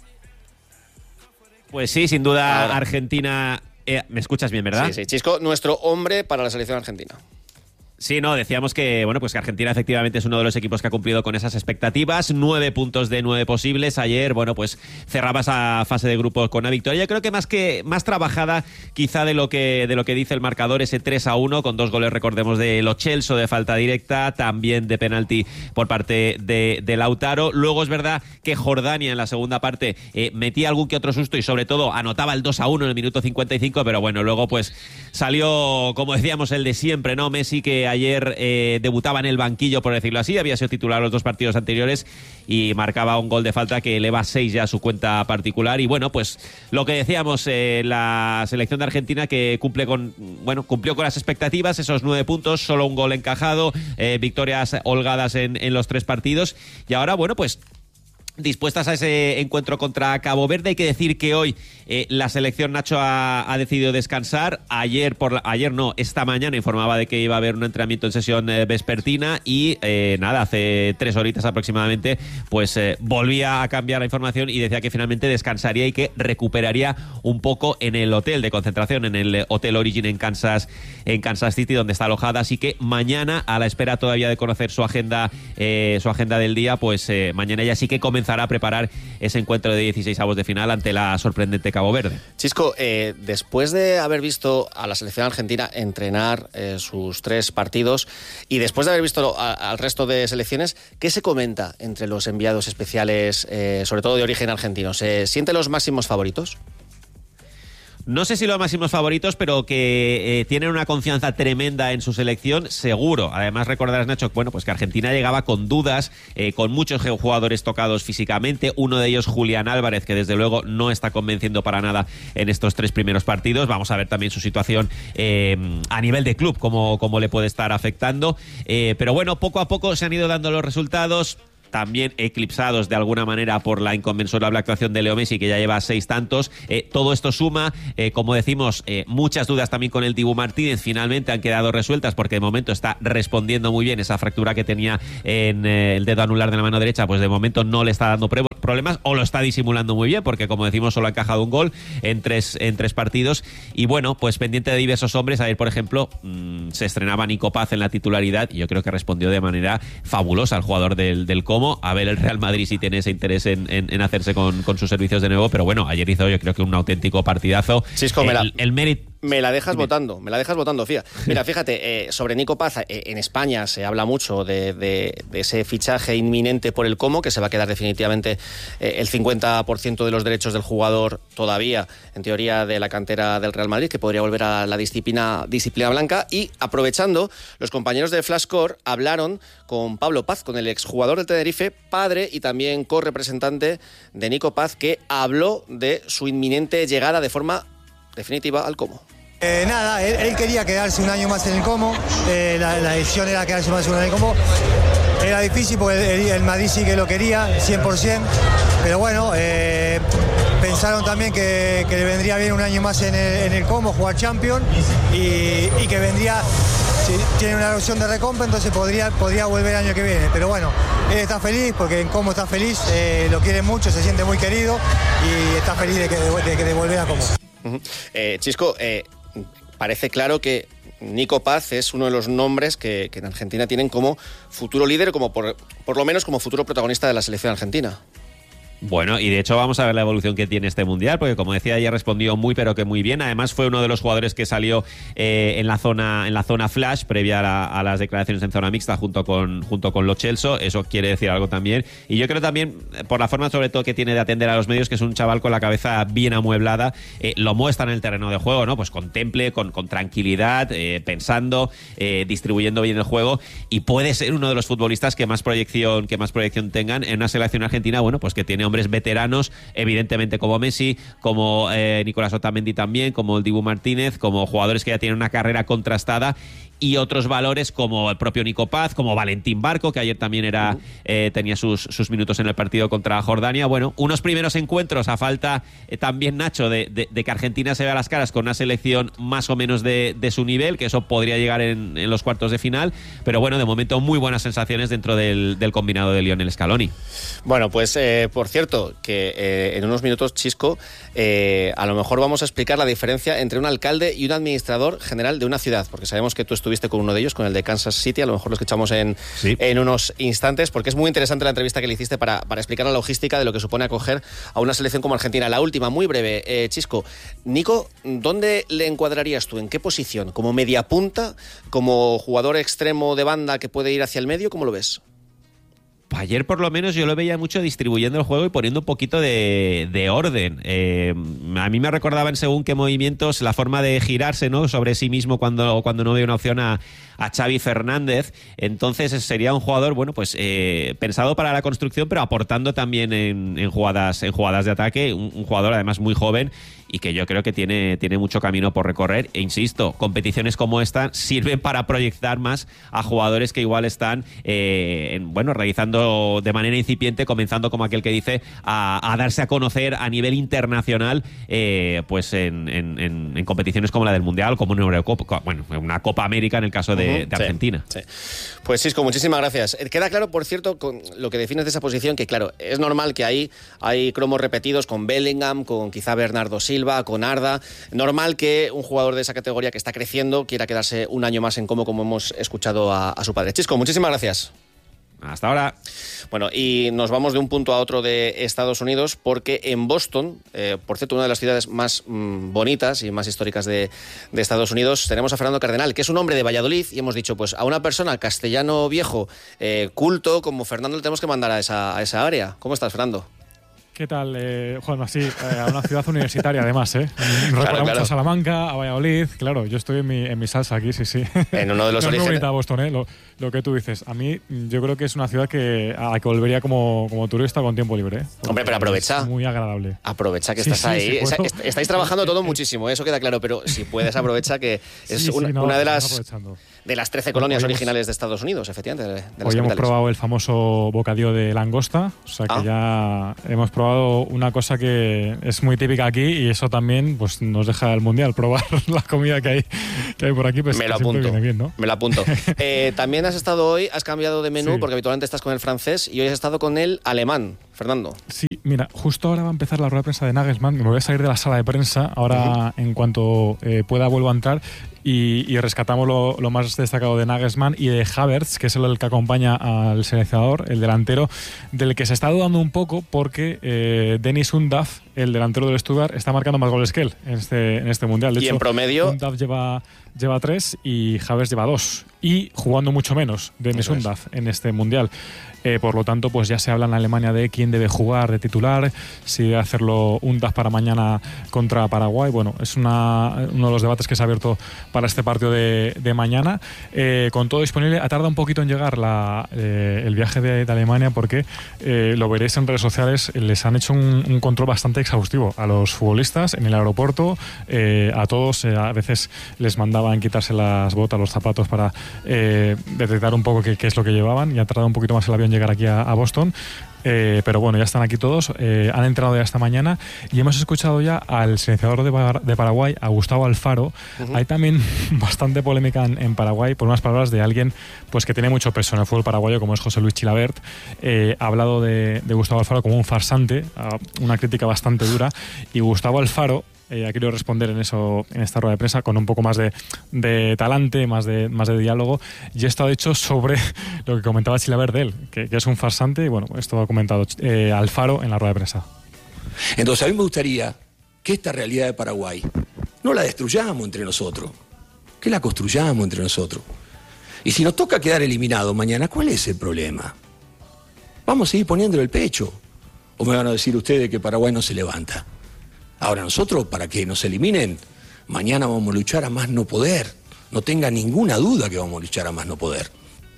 Pues sí, sin duda. Ahora, Argentina... ¿me escuchas bien, verdad? Sí, Chisco, nuestro hombre para la selección argentina. Sí, no, decíamos que, bueno, pues que Argentina efectivamente es uno de los equipos que ha cumplido con esas expectativas. 9 puntos de 9 posibles. Ayer, bueno, pues cerraba esa fase de grupos con una victoria. Yo creo que más trabajada quizá de lo que dice el marcador, ese 3-1, con 2 goles, recordemos, de Lo Celso de falta directa, también de penalti por parte de Lautaro. Luego es verdad que Jordania en la segunda parte metía algún que otro susto y sobre todo anotaba el 2-1 en el minuto 55, pero bueno, luego pues salió, como decíamos, el de siempre, ¿no? Messi, que ayer debutaba en el banquillo, por decirlo así, había sido titular los 2 partidos anteriores y marcaba un gol de falta que eleva 6 ya a su cuenta particular. Y bueno, pues lo que decíamos, la selección de Argentina que cumplió con las expectativas, esos 9 puntos, solo un gol encajado, victorias holgadas en los 3 partidos, y ahora, bueno, pues dispuestas a ese encuentro contra Cabo Verde. Hay que decir que hoy la selección, Nacho, ha decidido descansar. Esta mañana informaba de que iba a haber un entrenamiento en sesión vespertina y hace 3 horitas aproximadamente pues volvía a cambiar la información y decía que finalmente descansaría y que recuperaría un poco en el hotel de concentración, en el Hotel Origin en Kansas City, donde está alojada. Así que mañana, a la espera todavía de conocer su agenda del día, pues mañana ya sí que comenzará a preparar ese encuentro de 16avos de final ante la sorprendente Cabo Verde. Chisco, después de haber visto a la selección argentina entrenar sus 3 partidos y después de haber visto al resto de selecciones, ¿qué se comenta entre los enviados especiales, sobre todo de origen argentino? ¿Se sienten los máximos favoritos? no sé si los máximos favoritos, pero que tienen una confianza tremenda en su selección, seguro. Además, recordarás, Nacho, bueno, pues que Argentina llegaba con dudas, con muchos jugadores tocados físicamente. Uno de ellos, Julián Álvarez, que desde luego no está convenciendo para nada en estos 3 primeros partidos. Vamos a ver también su situación a nivel de club, cómo le puede estar afectando. Pero bueno, poco a poco se han ido dando los resultados, también eclipsados de alguna manera por la inconmensurable actuación de Leo Messi, que ya lleva 6 tantos. Todo esto suma, como decimos, muchas dudas también con el Dibu Martínez. Finalmente han quedado resueltas porque de momento está respondiendo muy bien. Esa fractura que tenía en el dedo anular de la mano derecha, pues de momento no le está dando problemas, o lo está disimulando muy bien, porque como decimos solo ha encajado un gol en tres partidos. Y bueno, pues pendiente de diversos hombres. Ayer, por ejemplo, se estrenaba Nico Paz en la titularidad y yo creo que respondió de manera fabulosa al jugador del Como. A ver el Real Madrid si tiene ese interés en hacerse con sus servicios de nuevo, pero bueno, ayer hizo yo creo que un auténtico partidazo. Chisco, el mérito... Me la dejas votando, Fía. Mira, fíjate, sobre Nico Paz, en España se habla mucho de ese fichaje inminente por el Como, que se va a quedar definitivamente el 50% de los derechos del jugador todavía, en teoría, de la cantera del Real Madrid, que podría volver a la disciplina blanca. Y aprovechando, los compañeros de Flashcore hablaron con Pablo Paz, con el exjugador del Tenerife, padre y también co-representante de Nico Paz, que habló de su inminente llegada de forma definitiva al Como. Nada, él quería quedarse un año más en el Como, la decisión era quedarse más un año en el Como. Era difícil porque el Madrid sí que lo quería, 100%, pero bueno, pensaron también que le vendría bien un año más en el Como, jugar Champions, y que vendría, si tiene una opción de recompra, entonces podría volver el año que viene. Pero bueno, él está feliz porque en Como está feliz, lo quiere mucho, se siente muy querido y está feliz de que volver a Como. Chisco, parece claro que Nico Paz es uno de los nombres que en Argentina tienen como futuro líder, como por lo menos como futuro protagonista de la selección argentina. Bueno, y de hecho vamos a ver la evolución que tiene este Mundial, porque como decía, ya respondió muy pero que muy bien. Además fue uno de los jugadores que salió en la zona flash, previa a las declaraciones en zona mixta, junto con Lo Celso. Eso quiere decir algo también. Y yo creo también, por la forma sobre todo que tiene de atender a los medios, que es un chaval con la cabeza bien amueblada. Lo muestra en el terreno de juego, ¿no? Pues con temple, con tranquilidad, pensando, distribuyendo bien el juego, y puede ser uno de los futbolistas que más proyección tengan en una selección argentina, bueno, pues que tiene hombres veteranos, evidentemente como Messi, como Nicolás Otamendi también, como el Dibu Martínez, como jugadores que ya tienen una carrera contrastada, y otros valores como el propio Nico Paz, como Valentín Barco, que ayer también tenía sus minutos en el partido contra Jordania. Bueno, unos primeros encuentros a falta también, Nacho, de que Argentina se vea las caras con una selección más o menos de su nivel, que eso podría llegar en los cuartos de final, pero bueno, de momento muy buenas sensaciones dentro del combinado de Lionel Scaloni. Bueno, pues por cierto, que en unos minutos, Chisco, a lo mejor vamos a explicar la diferencia entre un alcalde y un administrador general de una ciudad, porque sabemos que tú estuviste con uno de ellos, con el de Kansas City. A lo mejor lo escuchamos en unos instantes, porque es muy interesante la entrevista que le hiciste para explicar la logística de lo que supone acoger a una selección como Argentina. La última, muy breve, Chisco. Nico, ¿dónde le encuadrarías tú? ¿En qué posición? ¿Como media punta? ¿Como jugador extremo de banda que puede ir hacia el medio? ¿Cómo lo ves? Ayer por lo menos yo lo veía mucho distribuyendo el juego y poniendo un poquito de orden. A mí me recordaba en según qué movimientos la forma de girarse, ¿no?, sobre sí mismo cuando no veía una opción a Xavi Fernández. Entonces sería un jugador, bueno, pues pensado para la construcción, pero aportando también en jugadas de ataque. Un jugador además muy joven y que yo creo que tiene mucho camino por recorrer. E insisto, competiciones como esta sirven para proyectar más a jugadores que igual están realizando de manera incipiente, comenzando como aquel que dice a darse a conocer a nivel internacional, pues en competiciones como la del Mundial, como una Eurocopa, bueno, una Copa América en el caso de Argentina. Sí. Pues Cisco, muchísimas gracias. Queda claro, por cierto, con lo que defines de esa posición, que claro, es normal que hay cromos repetidos con Bellingham, con quizá Bernardo Silva, con Arda. Normal que un jugador de esa categoría que está creciendo quiera quedarse un año más en como hemos escuchado a su padre. Chisco, muchísimas gracias. Hasta ahora. Bueno, y nos vamos de un punto a otro de Estados Unidos, porque en Boston, por cierto, una de las ciudades más bonitas y más históricas de Estados Unidos, tenemos a Fernando Cardenal, que es un hombre de Valladolid, y hemos dicho, pues a una persona castellano viejo, culto, como Fernando, le tenemos que mandar a esa área. ¿Cómo estás, Fernando? ¿Qué tal, Juan? Así, a una ciudad universitaria, además, ¿eh? Recuerda mucho a Salamanca, a Valladolid. Claro, yo estoy en mi salsa aquí, sí. En uno de los orígenes. Es muy bonita Boston, ¿eh? Lo que tú dices. A mí, yo creo que es una ciudad a la que volvería como turista con tiempo libre, ¿eh? Hombre, pero aprovecha. Es muy agradable. Aprovecha que estás ahí. Estáis trabajando todo muchísimo, eso queda claro, pero si puedes, aprovecha que es una de las 13 colonias originales de Estados Unidos, efectivamente. Hoy hemos probado el famoso bocadillo de langosta, o sea que ya hemos probado una cosa que es muy típica aquí y eso también pues nos deja el mundial, probar la comida que hay por aquí. Pues me lo apunto, viene bien, ¿no? Me lo apunto. También has cambiado de menú, porque habitualmente estás con el francés y hoy has estado con el alemán, Fernando. Sí, mira, justo ahora va a empezar la rueda de prensa de Nagelsmann, me voy a salir de la sala de prensa, ahora en cuanto pueda vuelvo a entrar y rescatamos lo más destacado de Nagelsmann y de Havertz, que es el que acompaña al seleccionador, el delantero, del que se está dudando un poco porque Dennis Undav, el delantero del Stuttgart, está marcando más goles que él en este mundial. De hecho, en promedio Undav lleva 3 y Havertz lleva 2 y jugando mucho menos Dennis Undav en este mundial. Por lo tanto, pues ya se habla en Alemania de quién debe jugar de titular, si debe hacerlo Undav para mañana contra Paraguay. Bueno, es uno de los debates que se ha abierto para este partido de mañana. Con todo disponible, ha tardado un poquito en llegar el viaje de Alemania porque lo veréis en redes sociales, les han hecho un control bastante exhaustivo a los futbolistas en el aeropuerto, a todos, a veces les mandaban quitarse las botas, los zapatos para detectar un poco qué es lo que llevaban y ha tardado un poquito más el avión llegar aquí a Boston. Pero bueno, ya están aquí todos, han entrado ya esta mañana y hemos escuchado ya al seleccionador de Paraguay, a Gustavo Alfaro. Hay también bastante polémica en Paraguay por unas palabras de alguien pues que tiene mucho peso en el fútbol paraguayo, como es José Luis Chilabert. Ha hablado de Gustavo Alfaro como un farsante, una crítica bastante dura, y Gustavo Alfaro ha querido responder en esta rueda de prensa con un poco más de talante, más de diálogo, y esto ha dicho sobre lo que comentaba Chilabert de él, que es un farsante, y bueno, esto ha comentado Alfaro en la rueda de prensa. Entonces a mí me gustaría que esta realidad de Paraguay no la destruyamos entre nosotros, que la construyamos entre nosotros. Y si nos toca quedar eliminados mañana, ¿cuál es el problema? Vamos a seguir poniéndole el pecho. ¿O me van a decir ustedes que Paraguay no se levanta? Ahora nosotros, para que nos eliminen, mañana vamos a luchar a más no poder. No tenga ninguna duda que vamos a luchar a más no poder.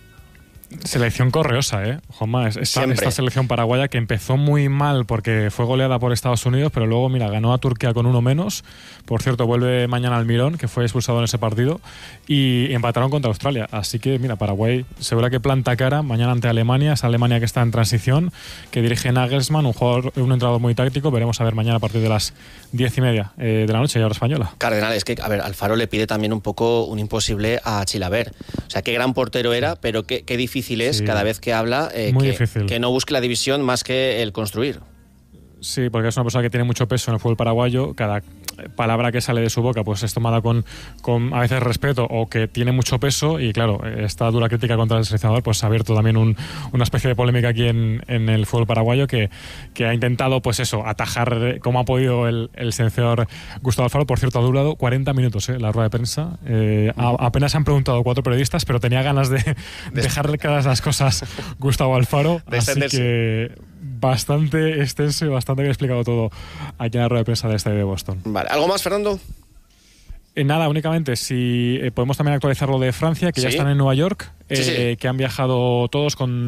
Selección correosa, Juanma. Esta selección paraguaya que empezó muy mal porque fue goleada por Estados Unidos, pero luego, mira, ganó a Turquía con 1 menos. Por cierto, vuelve mañana Almirón, que fue expulsado en ese partido, y empataron contra Australia. Así que, mira, Paraguay seguro que planta cara mañana ante Alemania, esa Alemania que está en transición, que dirige Nagelsmann, un entrenador muy táctico. Veremos a ver mañana a partir de las 10:30 de la noche, y hora española. Cardenal, es que, a ver, Alfaro le pide también un poco un imposible a Chilabert. O sea, qué gran portero era, pero qué difícil es cada vez que habla que no busque la división más que el construir. Sí, porque es una persona que tiene mucho peso en el fútbol paraguayo. Cada palabra que sale de su boca pues es tomada con a veces respeto, o que tiene mucho peso, y claro, esta dura crítica contra el seleccionador pues ha abierto también una especie de polémica aquí en el fútbol paraguayo que ha intentado pues eso, atajar como ha podido el seleccionador Gustavo Alfaro. Por cierto, ha durado 40 minutos la rueda de prensa. Apenas han preguntado 4 periodistas, pero tenía ganas de dejarle claras las cosas Gustavo Alfaro, así que bastante extenso y bastante bien explicado todo aquí en la rueda de prensa de estadio de Boston. Vale, ¿algo más, Fernando? Nada, únicamente si podemos también actualizar lo de Francia, que ya están en Nueva York, que han viajado todos con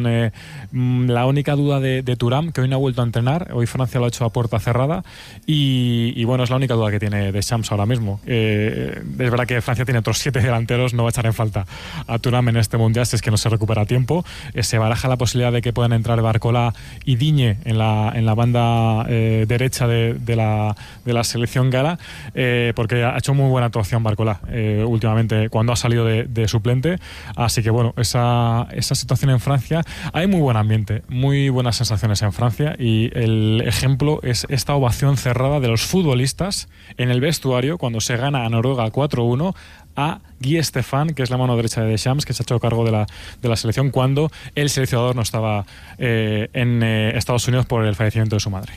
la única duda de Thuram, que hoy no ha vuelto a entrenar. Hoy Francia lo ha hecho a puerta cerrada y bueno, es la única duda que tiene Deschamps ahora mismo. Es verdad que Francia tiene otros 7 delanteros, no va a echar en falta a Thuram en este mundial si es que no se recupera a tiempo. Se baraja la posibilidad de que puedan entrar Barcola y Digne en la banda derecha de la selección gala, porque ha hecho muy buena actuación Barcola últimamente cuando ha salido de suplente. Así que bueno, esa situación en Francia, hay muy buen ambiente, muy buenas sensaciones en Francia, y el ejemplo es esta ovación cerrada de los futbolistas en el vestuario cuando se gana a Noruega 4-1 a Guy Stefan, que es la mano derecha de Deschamps, que se ha hecho cargo de la selección cuando el seleccionador no estaba en Estados Unidos por el fallecimiento de su madre.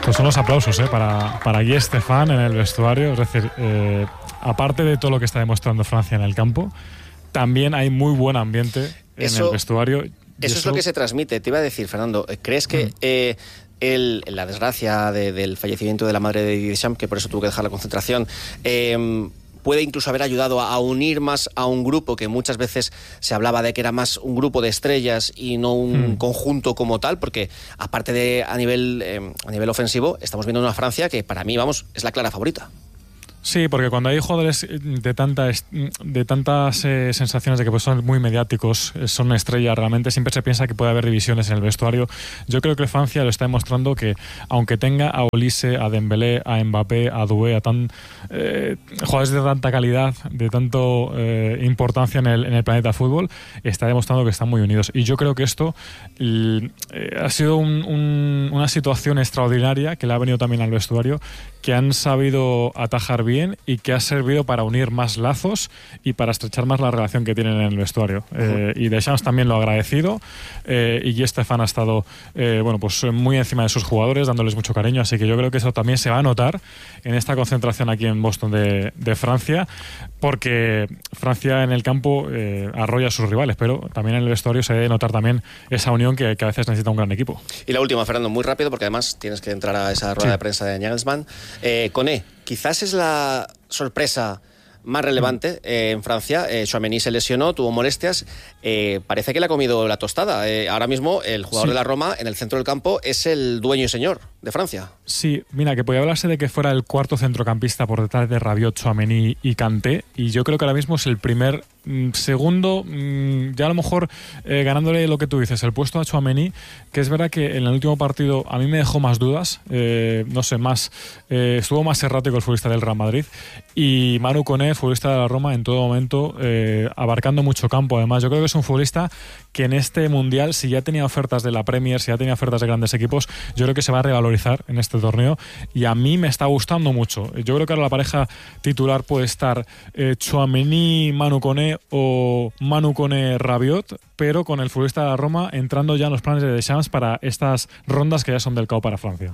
Estos son los aplausos para Guy Stéphane en el vestuario. Es decir, aparte de todo lo que está demostrando Francia en el campo, también hay muy buen ambiente en el vestuario. Eso es lo que se transmite. Te iba a decir, Fernando, ¿crees que la desgracia del fallecimiento de la madre de Didier Deschamps, que por eso tuvo que dejar la concentración, puede incluso haber ayudado a unir más a un grupo que muchas veces se hablaba de que era más un grupo de estrellas y no un conjunto como tal? Porque aparte de a nivel ofensivo, estamos viendo una Francia que para mí, es la clara favorita. Sí, porque cuando hay jugadores de tantas sensaciones de que pues son muy mediáticos, son estrellas realmente, siempre se piensa que puede haber divisiones en el vestuario. Yo creo que Francia lo está demostrando, que aunque tenga a Olise, a Dembélé, a Mbappé, a Doué, a jugadores de tanta calidad, de tanto importancia en el planeta fútbol, está demostrando que están muy unidos. Y yo creo que esto ha sido una situación extraordinaria que le ha venido también al vestuario, que han sabido atajar bien y que ha servido para unir más lazos y para estrechar más la relación que tienen en el vestuario. Y Deschamps también lo ha agradecido, y Guy Stéphane ha estado pues muy encima de sus jugadores, dándoles mucho cariño, así que yo creo que eso también se va a notar en esta concentración aquí en Boston de Francia, porque Francia en el campo arrolla a sus rivales, pero también en el vestuario se debe notar también esa unión que a veces necesita un gran equipo. Y la última, Fernando, muy rápido, porque además tienes que entrar a esa rueda de prensa de Nagelsmann. Koné, quizás es la sorpresa más relevante en Francia. Tchouaméni se lesionó, tuvo molestias, parece que le ha comido la tostada. Ahora mismo el jugador de la Roma en el centro del campo es el dueño y señor de Francia. Sí, mira, que podía hablarse de que fuera el cuarto centrocampista por detrás de Rabiot, Tchouaméni y Kanté, y yo creo que ahora mismo es el primer, segundo, ya a lo mejor ganándole lo que tú dices, el puesto a Tchouaméni, que es verdad que en el último partido a mí me dejó más dudas, no sé, estuvo más errático el futbolista del Real Madrid, y Manu Koné, futbolista de la Roma, en todo momento abarcando mucho campo. Además, yo creo que es un futbolista que en este Mundial, si ya tenía ofertas de la Premier, si ya tenía ofertas de grandes equipos, yo creo que se va a revalorizar en este torneo, y a mí me está gustando mucho. Yo creo que ahora la pareja titular puede estar Tchouaméni, Manu Koné o Manu Koné, Rabiot, pero con el futbolista de la Roma entrando ya en los planes de Deschamps para estas rondas que ya son del KO para Francia.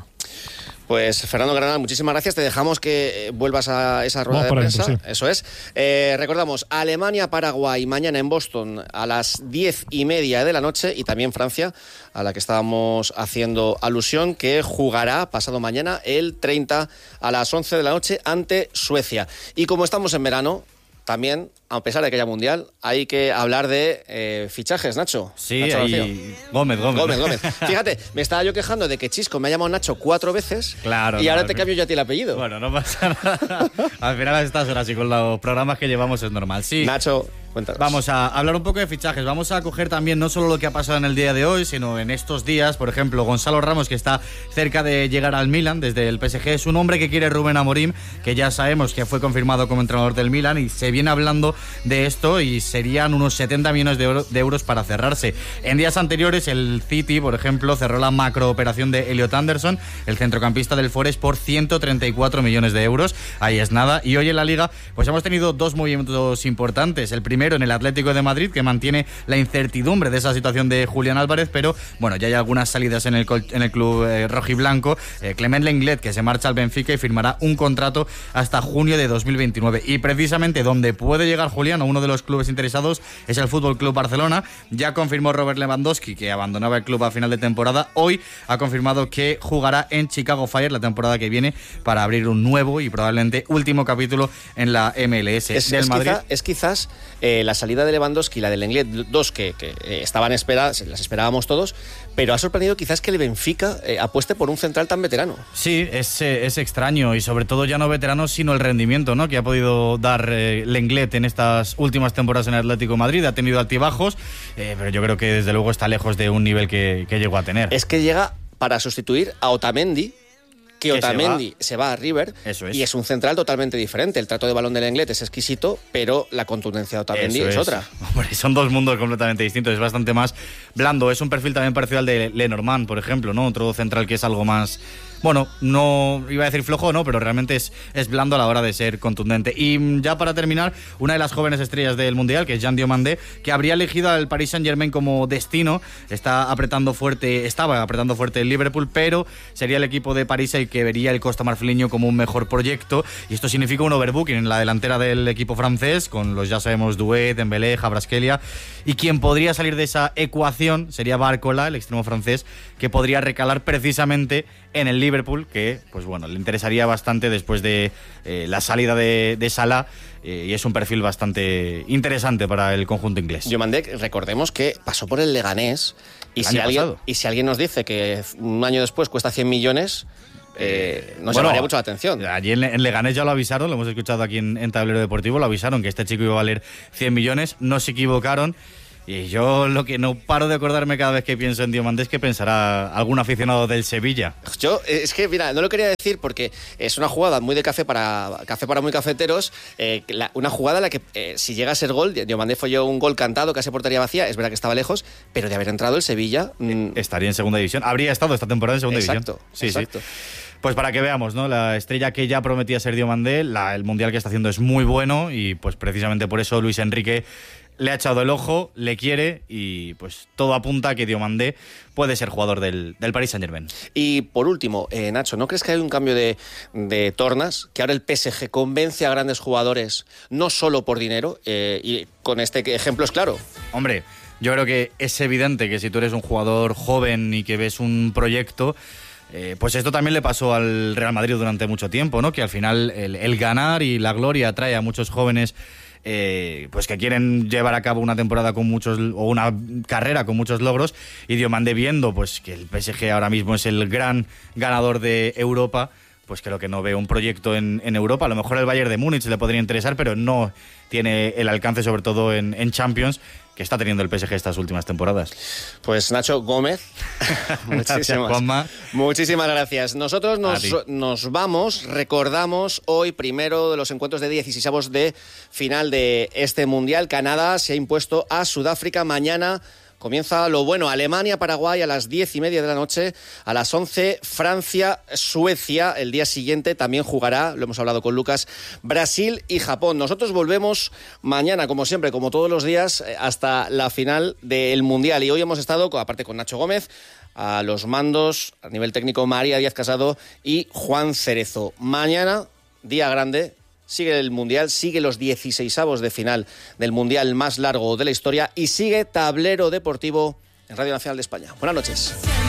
Pues Fernando Granada, muchísimas gracias. Te dejamos que vuelvas a esa rueda de prensa. Sí. Eso es. Recordamos, Alemania-Paraguay mañana en Boston a las 10:30 de la noche, y también Francia, a la que estábamos haciendo alusión, que jugará pasado mañana el 30 a las 11 de la noche ante Suecia. Y como estamos en verano, también, a pesar de que haya mundial, hay que hablar de fichajes, Nacho. Sí, Nacho ahí... Gómez. Fíjate, me estaba yo quejando de que Chisco me ha llamado Nacho 4 veces, claro, y ahora te cambio yo a ti el apellido. Bueno, no pasa nada. Al final a estas horas y con los programas que llevamos es normal. Sí. Nacho, cuéntanos. Vamos a hablar un poco de fichajes. Vamos a coger también no solo lo que ha pasado en el día de hoy, sino en estos días. Por ejemplo, Gonzalo Ramos, que está cerca de llegar al Milan desde el PSG. Es un hombre que quiere Rubén Amorim, que ya sabemos que fue confirmado como entrenador del Milan, y se viene hablando de esto, y serían unos 70 millones de euros para cerrarse. En días anteriores el City, por ejemplo, cerró la macrooperación de Elliot Anderson, el centrocampista del Forest, por 134 millones de euros. Ahí es nada. Y hoy en la Liga pues hemos tenido dos movimientos importantes. El primero en el Atlético de Madrid, que mantiene la incertidumbre de esa situación de Julián Álvarez, pero bueno, ya hay algunas salidas en el club rojiblanco. Clement Lenglet, que se marcha al Benfica y firmará un contrato hasta junio de 2029. Y precisamente donde puede llegar Julián, uno de los clubes interesados, es el FC Barcelona. Ya confirmó Robert Lewandowski que abandonaba el club a final de temporada. Hoy ha confirmado que jugará en Chicago Fire la temporada que viene para abrir un nuevo y probablemente último capítulo en la MLS del Madrid. Es quizás la salida de Lewandowski y la de Lenglet, dos que estaban esperadas, las esperábamos todos, pero ha sorprendido quizás que el Benfica apueste por un central tan veterano. Sí, es extraño, y sobre todo ya no veterano, sino el rendimiento, ¿no?, que ha podido dar Lenglet en estas últimas temporadas en el Atlético de Madrid. Ha tenido altibajos, pero yo creo que desde luego está lejos de un nivel que llegó a tener. Es que llega para sustituir a Otamendi, que Otamendi se va a River. Eso es. Y es un central totalmente diferente. El trato de balón del Lenglet es exquisito, pero la contundencia de Otamendi es otra. Hombre, son dos mundos completamente distintos. Es bastante más blando. Es un perfil también parecido al de Lenormand, por ejemplo, ¿no? Otro central que es algo más bueno, no iba a decir flojo, no, pero realmente es blando a la hora de ser contundente. Y ya para terminar, una de las jóvenes estrellas del Mundial, que es Jean Diomandé, que habría elegido al Paris Saint-Germain como destino, estaba apretando fuerte el Liverpool, pero sería el equipo de París el que vería el Costa Marfileño como un mejor proyecto, y esto significa un overbooking en la delantera del equipo francés, con los ya sabemos Doué, Dembélé, Kvaratskhelia, y quien podría salir de esa ecuación sería Barcola, el extremo francés, que podría recalar precisamente en el Liverpool, que pues bueno, le interesaría bastante después de la salida de Salah, y es un perfil bastante interesante para el conjunto inglés. Diomandé, recordemos que pasó por el Leganés, y si alguien nos dice que un año después cuesta 100 millones... nos llamaría mucho la atención. Allí en Leganés ya lo avisaron, lo hemos escuchado aquí en Tablero Deportivo, lo avisaron que este chico iba a valer 100 millones, no se equivocaron. Y yo lo que no paro de acordarme cada vez que pienso en Diomandé es que pensará algún aficionado del Sevilla. Yo, es que, mira, no lo quería decir porque es una jugada muy de café para muy cafeteros, una jugada en la que si llega a ser gol, Diomandé falló un gol cantado, casi portería vacía, es verdad que estaba lejos, pero de haber entrado el Sevilla... estaría en segunda división, habría estado esta temporada en segunda división. Exacto. Pues para que veamos, ¿no? La estrella que ya prometía ser Diomandé, el mundial que está haciendo es muy bueno, y pues precisamente por eso Luis Enrique le ha echado el ojo, le quiere, y pues todo apunta a que Diomandé puede ser jugador del Paris Saint-Germain. Y por último, Nacho, ¿no crees que hay un cambio de tornas? Que ahora el PSG convence a grandes jugadores no solo por dinero, y con este ejemplo es claro. Hombre, yo creo que es evidente que si tú eres un jugador joven y que ves un proyecto... pues esto también le pasó al Real Madrid durante mucho tiempo, ¿no? Que al final el ganar y la gloria atrae a muchos jóvenes pues que quieren llevar a cabo una temporada con muchos, o una carrera con muchos logros, y Diomandé, viendo pues que el PSG ahora mismo es el gran ganador de Europa, pues creo que no ve un proyecto en Europa. A lo mejor el Bayern de Múnich le podría interesar, pero no tiene el alcance, sobre todo en Champions, que está teniendo el PSG estas últimas temporadas. Pues Nacho Gómez, muchísimas gracias. Nosotros nos vamos, recordamos hoy primero de los encuentros de 16avos de final de este Mundial. Canadá se ha impuesto a Sudáfrica. Mañana comienza lo bueno: Alemania-Paraguay a las 10:30 de la noche, a las 11 Francia-Suecia. El día siguiente también jugará, lo hemos hablado con Lucas, Brasil y Japón. Nosotros volvemos mañana, como siempre, como todos los días, hasta la final del Mundial. Y hoy hemos estado, aparte con Nacho Gómez, a los mandos, a nivel técnico, María Díaz Casado y Juan Cerezo. Mañana, día grande. Sigue el Mundial, sigue los 16avos de final del Mundial más largo de la historia, y sigue Tablero Deportivo en Radio Nacional de España. Buenas noches.